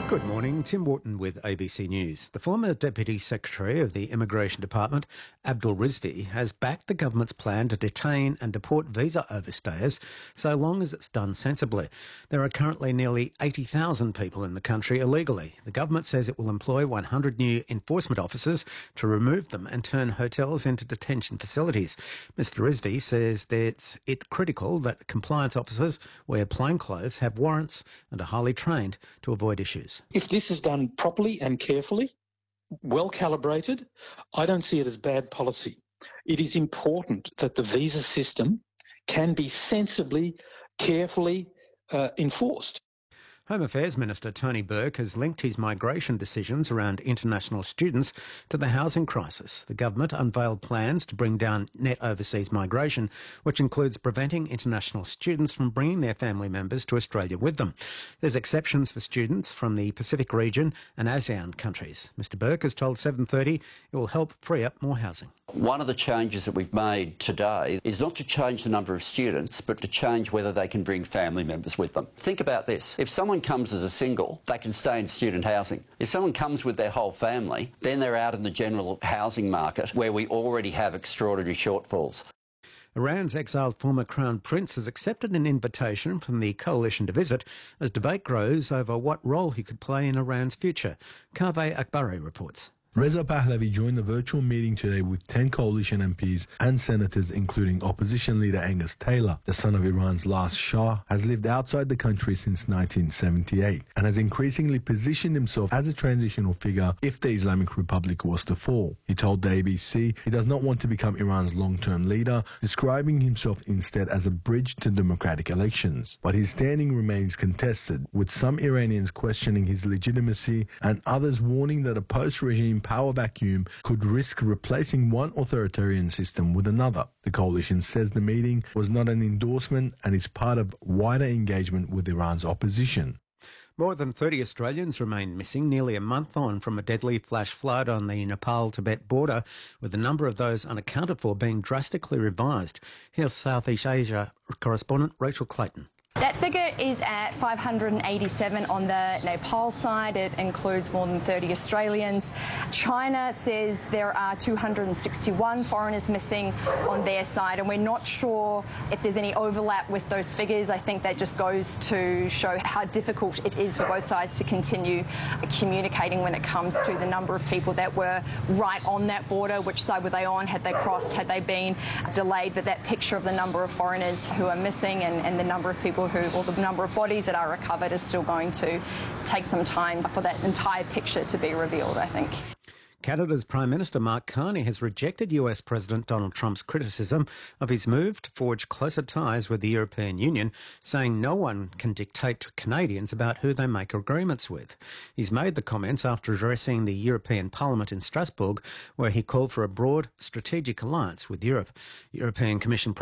Good morning, Tim Wharton with ABC News. The former Deputy Secretary of the Immigration Department, Abdul Rizvi, has backed the government's plan to detain and deport visa overstayers so long as it's done sensibly. There are currently nearly 80,000 people in the country illegally. The government says it will employ 100 new enforcement officers to remove them and turn hotels into detention facilities. Mr Rizvi says that it's critical that compliance officers wear plain clothes, have warrants and are highly trained to avoid issues. If this is done properly and carefully, well calibrated, I don't see it as bad policy. It is important that the visa system can be sensibly, carefully enforced. Home Affairs Minister Tony Burke has linked his migration decisions around international students to the housing crisis. The government unveiled plans to bring down net overseas migration, which includes preventing international students from bringing their family members to Australia with them. There's exceptions for students from the Pacific region and ASEAN countries. Mr Burke has told 7:30 it will help free up more housing. One of the changes that we've made today is not to change the number of students, but to change whether they can bring family members with them. Think about this. If someone comes as a single, they can stay in student housing. If someone comes with their whole family, then they're out in the general housing market where we already have extraordinary shortfalls. Iran's exiled former Crown Prince has accepted an invitation from the coalition to visit as debate grows over what role he could play in Iran's future. Kaveh Akbari reports. Reza Pahlavi joined the virtual meeting today with 10 coalition MPs and senators, including opposition leader Angus Taylor. The son of Iran's last Shah has lived outside the country since 1978 and has increasingly positioned himself as a transitional figure if the Islamic Republic was to fall. He told the ABC he does not want to become Iran's long-term leader, describing himself instead as a bridge to democratic elections. But his standing remains contested, with some Iranians questioning his legitimacy and others warning that a post-regime power vacuum could risk replacing one authoritarian system with another. The coalition says the meeting was not an endorsement and is part of wider engagement with Iran's opposition. More than 30 Australians remain missing nearly a month on from a deadly flash flood on the Nepal-Tibet border, with the number of those unaccounted for being drastically revised. Here's Southeast Asia correspondent Rachel Clayton. That figure is at 587 on the Nepal side. It includes more than 30 Australians. China says there are 261 foreigners missing on their side, and we're not sure if there's any overlap with those figures. I think that just goes to show how difficult it is for both sides to continue communicating when it comes to the number of people that were right on that border. Which side were they on? Had they crossed? Had they been delayed? But that picture of the number of foreigners who are missing and the number of people or the number of bodies that are recovered is still going to take some time for that entire picture to be revealed, I think. Canada's Prime Minister Mark Carney has rejected US President Donald Trump's criticism of his move to forge closer ties with the European Union, saying no one can dictate to Canadians about who they make agreements with. He's made the comments after addressing the European Parliament in Strasbourg, where he called for a broad strategic alliance with Europe. European Commission